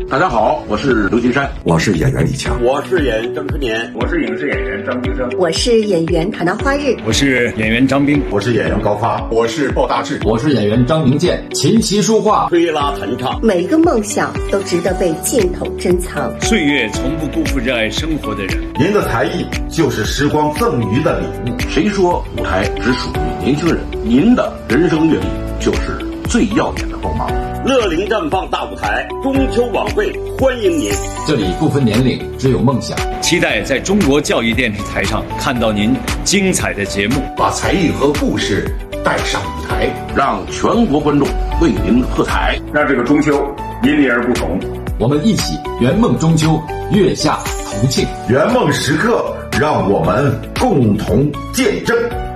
大家好，我是刘金山， 我是演员李强， 我是演员郑春年， 我是影视演员张金生， 我是演员唐娜花日， 我是演员张斌， 我是演员高发， 我是鲍大志， 我是演员张明建。琴棋书画， 推拉弹唱， 每个梦想都值得被镜头珍藏。 岁月从不辜负热爱生活的人。 您的才艺就是时光赠予的礼物。 谁说舞台只属于年轻人？您的人生阅历就是最耀眼的光芒。 乐龄绽放大舞台，中秋晚会欢迎您。 这里不分年龄，只有梦想。 期待在中国教育电视台上看到您精彩的节目， 把才艺和故事带上舞台， 让全国观众为您喝彩， 让这个中秋因你而不同。 我们一起圆梦中秋，月下同庆， 圆梦时刻，让我们共同见证。